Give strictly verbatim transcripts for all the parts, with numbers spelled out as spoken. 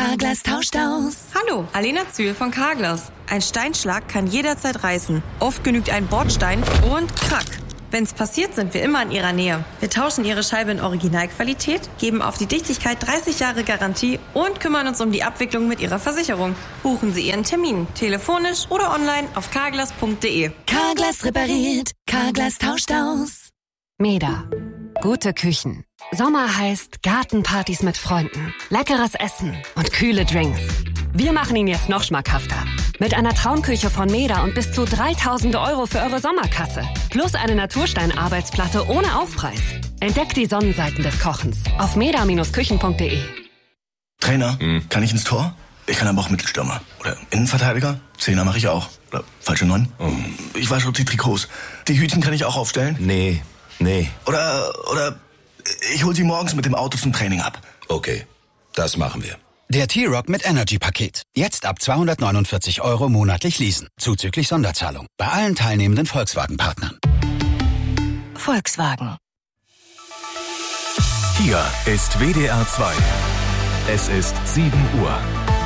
Carglass tauscht aus. Hallo, Alena Zühl von Carglass. Ein Steinschlag kann jederzeit reißen. Oft genügt ein Bordstein und krack. Wenn's passiert, sind wir immer in Ihrer Nähe. Wir tauschen Ihre Scheibe in Originalqualität, geben auf die Dichtigkeit dreißig Jahre Garantie und kümmern uns um die Abwicklung mit Ihrer Versicherung. Buchen Sie Ihren Termin, telefonisch oder online auf carglass punkt de. Carglass repariert, Carglass tauscht aus. Meda. Gute Küchen. Sommer heißt Gartenpartys mit Freunden, leckeres Essen und kühle Drinks. Wir machen ihn jetzt noch schmackhafter. Mit einer Traumküche von Meda und bis zu dreitausend Euro für eure Sommerkasse. Plus eine Naturstein-Arbeitsplatte ohne Aufpreis. Entdeckt die Sonnenseiten des Kochens auf meda Bindestrich küchen punkt de. Trainer, hm. kann ich ins Tor? Ich kann aber auch Mittelstürmer. Oder Innenverteidiger? Zehner mache ich auch. Oder falsche Neun? Oh. Ich wasche die Trikots. Die Hütchen kann ich auch aufstellen? Nee, nee. Oder, oder ich hol sie morgens mit dem Auto zum Training ab. Okay, das machen wir. Der T-Rock mit Energy-Paket. Jetzt ab zweihundertneunundvierzig Euro monatlich leasen. Zuzüglich Sonderzahlung. Bei allen teilnehmenden Volkswagen-Partnern. Volkswagen. Hier ist W D R zwei. Es ist sieben Uhr.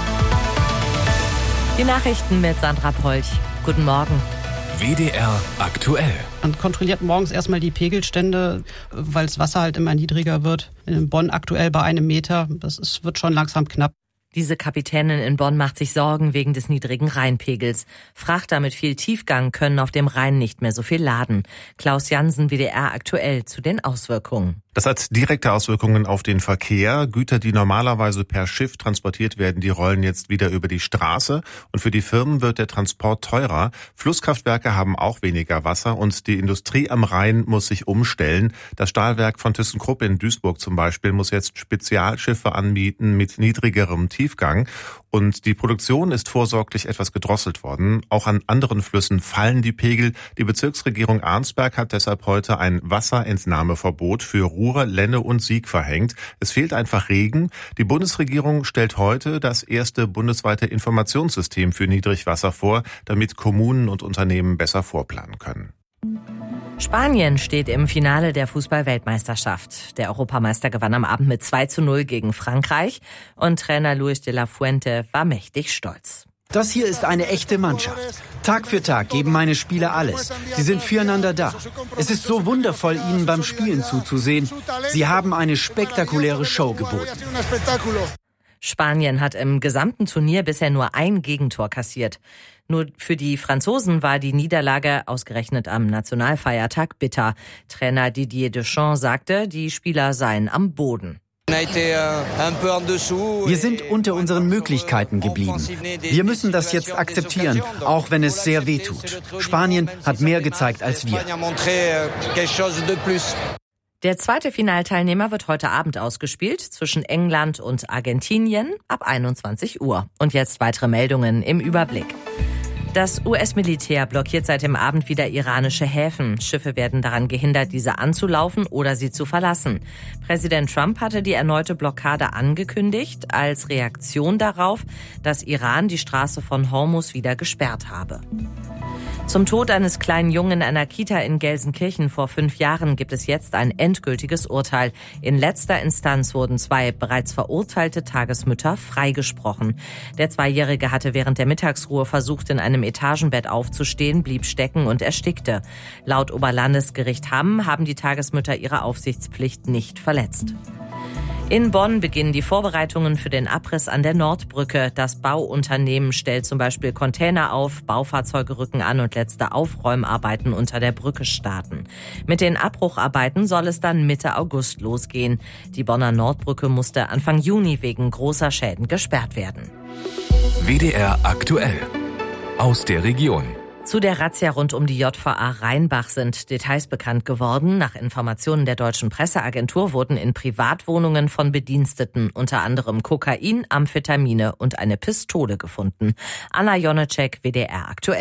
Die Nachrichten mit Sandra Prolch. Guten Morgen. W D R aktuell. Man kontrolliert morgens erstmal die Pegelstände, weil das Wasser halt immer niedriger wird. In Bonn aktuell bei einem Meter. Das ist, wird schon langsam knapp. Diese Kapitänin in Bonn macht sich Sorgen wegen des niedrigen Rheinpegels. Frachter mit viel Tiefgang können auf dem Rhein nicht mehr so viel laden. Klaus Jansen, W D R aktuell zu den Auswirkungen. Das hat direkte Auswirkungen auf den Verkehr. Güter, die normalerweise per Schiff transportiert werden, die rollen jetzt wieder über die Straße. Und für die Firmen wird der Transport teurer. Flusskraftwerke haben auch weniger Wasser und die Industrie am Rhein muss sich umstellen. Das Stahlwerk von ThyssenKrupp in Duisburg zum Beispiel muss jetzt Spezialschiffe anbieten mit niedrigerem Tiefgang. Und die Produktion ist vorsorglich etwas gedrosselt worden. Auch an anderen Flüssen fallen die Pegel. Die Bezirksregierung Arnsberg hat deshalb heute ein Wasserentnahmeverbot für Ruhr, Lenne und Sieg verhängt. Es fehlt einfach Regen. Die Bundesregierung stellt heute das erste bundesweite Informationssystem für Niedrigwasser vor, damit Kommunen und Unternehmen besser vorplanen können. Spanien steht im Finale der Fußball-Weltmeisterschaft. Der Europameister gewann am Abend mit zwei zu null gegen Frankreich und Trainer Luis de la Fuente war mächtig stolz. Das hier ist eine echte Mannschaft. Tag für Tag geben meine Spieler alles. Sie sind füreinander da. Es ist so wundervoll, ihnen beim Spielen zuzusehen. Sie haben eine spektakuläre Show geboten. Spanien hat im gesamten Turnier bisher nur ein Gegentor kassiert. Nur für die Franzosen war die Niederlage ausgerechnet am Nationalfeiertag bitter. Trainer Didier Deschamps sagte, die Spieler seien am Boden. Wir sind unter unseren Möglichkeiten geblieben. Wir müssen das jetzt akzeptieren, auch wenn es sehr weh tut. Spanien hat mehr gezeigt als wir. Der zweite Finalteilnehmer wird heute Abend ausgespielt zwischen England und Argentinien ab einundzwanzig Uhr. Und jetzt weitere Meldungen im Überblick. Das U S-Militär blockiert seit dem Abend wieder iranische Häfen. Schiffe werden daran gehindert, diese anzulaufen oder sie zu verlassen. Präsident Trump hatte die erneute Blockade angekündigt, als Reaktion darauf, dass Iran die Straße von Hormuz wieder gesperrt habe. Zum Tod eines kleinen Jungen in einer Kita in Gelsenkirchen vor fünf Jahren gibt es jetzt ein endgültiges Urteil. In letzter Instanz wurden zwei bereits verurteilte Tagesmütter freigesprochen. Der Zweijährige hatte während der Mittagsruhe versucht, in einem Etagenbett aufzustehen, blieb stecken und erstickte. Laut Oberlandesgericht Hamm haben die Tagesmütter ihre Aufsichtspflicht nicht verletzt. In Bonn beginnen die Vorbereitungen für den Abriss an der Nordbrücke. Das Bauunternehmen stellt zum Beispiel Container auf, Baufahrzeuge rücken an und letzte Aufräumarbeiten unter der Brücke starten. Mit den Abbrucharbeiten soll es dann Mitte August losgehen. Die Bonner Nordbrücke musste Anfang Juni wegen großer Schäden gesperrt werden. W D R aktuell aus der Region. Zu der Razzia rund um die J V A Rheinbach sind Details bekannt geworden. Nach Informationen der Deutschen Presseagentur wurden in Privatwohnungen von Bediensteten unter anderem Kokain, Amphetamine und eine Pistole gefunden. Anna Jonecek, W D R aktuell.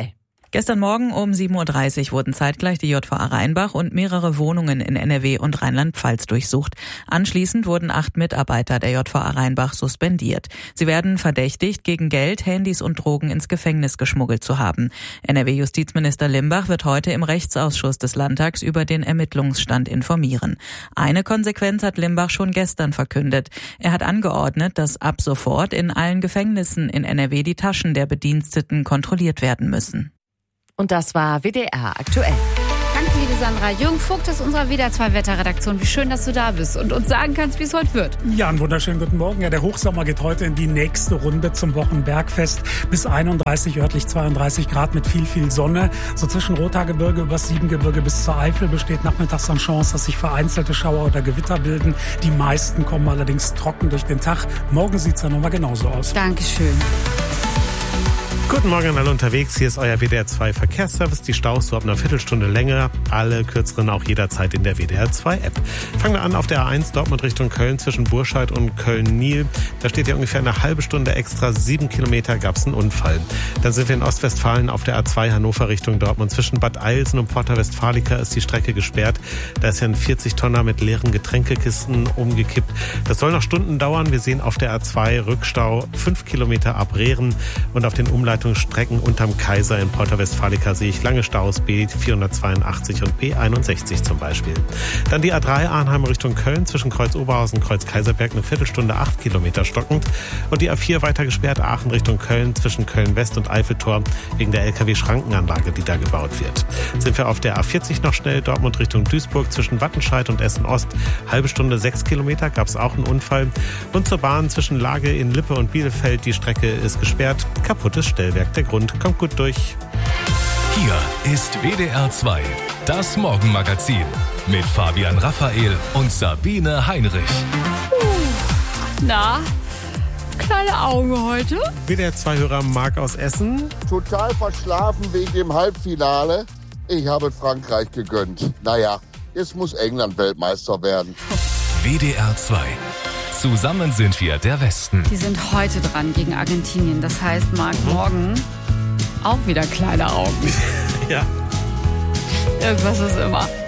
Gestern Morgen um sieben Uhr dreißig wurden zeitgleich die J V A Rheinbach und mehrere Wohnungen in N R W und Rheinland-Pfalz durchsucht. Anschließend wurden acht Mitarbeiter der J V A Rheinbach suspendiert. Sie werden verdächtigt, gegen Geld, Handys und Drogen ins Gefängnis geschmuggelt zu haben. N R W-Justizminister Limbach wird heute im Rechtsausschuss des Landtags über den Ermittlungsstand informieren. Eine Konsequenz hat Limbach schon gestern verkündet. Er hat angeordnet, dass ab sofort in allen Gefängnissen in N R W die Taschen der Bediensteten kontrolliert werden müssen. Und das war W D R aktuell. Danke, liebe Sandra. Jürgen Vogt aus unserer W D R zwei Wetterredaktion. Wie schön, dass du da bist und uns sagen kannst, wie es heute wird. Ja, einen wunderschönen guten Morgen. Ja, der Hochsommer geht heute in die nächste Runde zum Wochenbergfest. Bis einunddreißig, örtlich zweiunddreißig Grad mit viel, viel Sonne. So zwischen Rothaargebirge übers Siebengebirge bis zur Eifel besteht nachmittags eine Chance, dass sich vereinzelte Schauer oder Gewitter bilden. Die meisten kommen allerdings trocken durch den Tag. Morgen sieht es dann nochmal genauso aus. Dankeschön. Guten Morgen an alle unterwegs, hier ist euer W D R zwei Verkehrsservice. Die Staus so ab einer Viertelstunde länger, alle kürzeren auch jederzeit in der W D R zwei App. Fangen wir an auf der A eins Dortmund Richtung Köln zwischen Burscheid und Köln-Niel. Da steht ja ungefähr eine halbe Stunde extra, sieben Kilometer gab es einen Unfall. Dann sind wir in Ostwestfalen auf der A zwei Hannover Richtung Dortmund. Zwischen Bad Eilsen und Porta Westfalica ist die Strecke gesperrt. Da ist ja ein vierzig Tonner mit leeren Getränkekisten umgekippt. Das soll noch Stunden dauern. Wir sehen auf der A zwei Rückstau fünf Kilometer ab Rehren und auf den Umleitungen Strecken unterm Kaiser in Porta Westfalica sehe ich lange Staus, B vierhundertzweiundachtzig und B einundsechzig zum Beispiel. Dann die A drei Arnheim Richtung Köln zwischen Kreuz Oberhausen und Kreuz Kaiserberg eine Viertelstunde, acht Kilometer stockend. Und die A vier weiter gesperrt Aachen Richtung Köln zwischen Köln West und Eiffeltor wegen der L K W-Schrankenanlage, die da gebaut wird. Sind wir auf der A vierzig noch schnell, Dortmund Richtung Duisburg zwischen Wattenscheid und Essen Ost. Halbe Stunde, sechs Kilometer, gab es auch einen Unfall. Und zur Bahn zwischen Lage in Lippe und Bielefeld, die Strecke ist gesperrt, kaputtes Stellwerk. Der Grund kommt gut durch. Hier ist W D R zwei, das Morgenmagazin mit Fabian Raphael und Sabine Heinrich. Na, kleine Augen heute. W D R zwei Hörer Marc aus Essen. Total verschlafen wegen dem Halbfinale. Ich habe Frankreich gegönnt. Naja, jetzt muss England Weltmeister werden. W D R zwei. Zusammen sind wir der Westen. Die sind heute dran gegen Argentinien. Das heißt, Marc, morgen auch wieder kleine Augen. Ja. Irgendwas ist immer.